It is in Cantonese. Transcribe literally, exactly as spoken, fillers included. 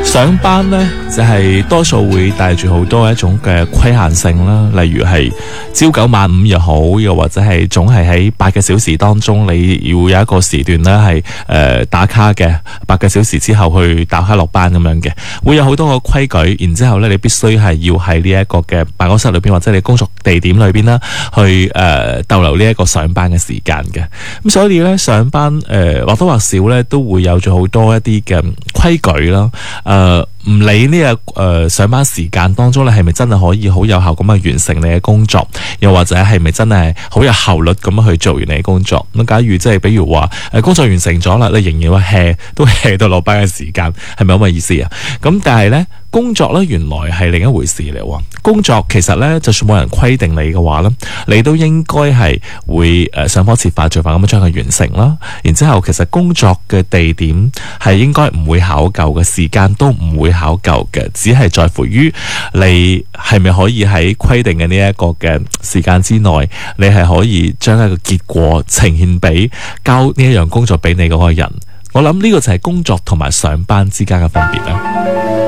上班呢，就係、是、多數會帶住好多一種嘅規限性啦，例如係朝九晚五又好，又或者係總係喺八個小時當中，你要有一個時段呢係誒打卡嘅，八個小時之後去打卡落班咁樣嘅，會有好多個規矩，然之後呢你必須係要喺呢一個嘅辦公室裏邊或者你工作地點裏邊啦，去誒、呃、逗留呢一個上班嘅時間嘅。咁所以呢，上班誒、呃、或多或少呢都會有咗好多一啲嘅規矩啦，誒、呃。誒，唔理呢個誒上班時間當中，你係咪真係可以好有效咁去完成你嘅工作，又或者係咪真係好有效率咁樣去做完你嘅工作？咁假如即係比如話誒工作完成咗啦，你仍然話 hea 都 hea 到落班嘅時間，係咪咁嘅意思啊？咁但係呢，工作呢原來係另一回事嚟喎。工作其實呢，就算冇人規定你嘅話呢，你都應該係會誒想方設法盡快咁樣將佢完成啦。然之後其實工作嘅地點係應該唔會考究嘅，時間都唔會考究嘅，只係在乎於你係咪可以喺規定嘅呢一個嘅時間之內，你係可以將一個結果呈現俾交呢一樣工作俾你嗰個人。我諗呢個就係工作同埋上班之間嘅分別啦。